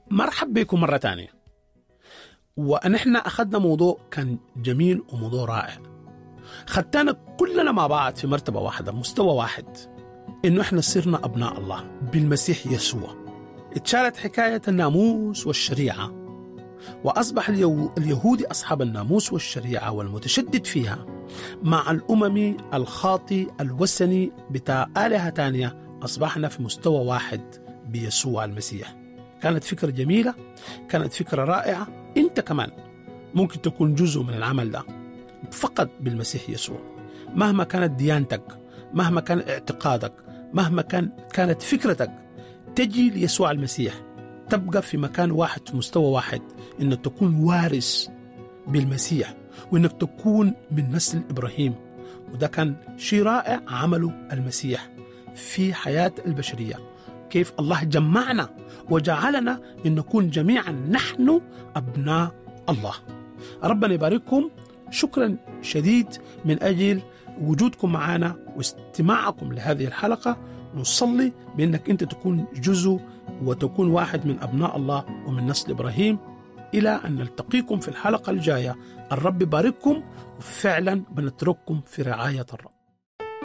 مرحب بكم مرة تانية. ونحن أخذنا موضوع كان جميل وموضوع رائع، خدتنا كلنا مع بعض في مرتبة واحدة، مستوى واحد، إنه إحنا صرنا أبناء الله بالمسيح يسوع. اتشالت حكاية الناموس والشريعة، وأصبح اليهودي أصحاب الناموس والشريعة والمتشدد فيها مع الأممي الخاطي الوثني بتاع آلهة تانية. أصبحنا في مستوى واحد بيسوع المسيح. كانت فكرة جميلة، كانت فكرة رائعة. أنت كمان ممكن تكون جزء من العمل ده فقط بالمسيح يسوع. مهما كانت ديانتك، مهما كان اعتقادك، مهما كانت فكرتك، تجي ليسوع المسيح، تبقى في مكان واحد، في مستوى واحد، إنك تكون وارث بالمسيح وإنك تكون من نسل إبراهيم. وده كان شيء رائع عمله المسيح في حياة البشرية، كيف الله جمعنا وجعلنا إن نكون جميعا نحن أبناء الله. ربنا يبارككم. شكرا شديد من أجل وجودكم معنا واستماعكم لهذه الحلقة. نصلي بأنك أنت تكون جزء وتكون واحد من أبناء الله ومن نسل إبراهيم. إلى أن نلتقيكم في الحلقة الجاية. الرب يبارككم، وفعلا بنترككم في رعاية الرب.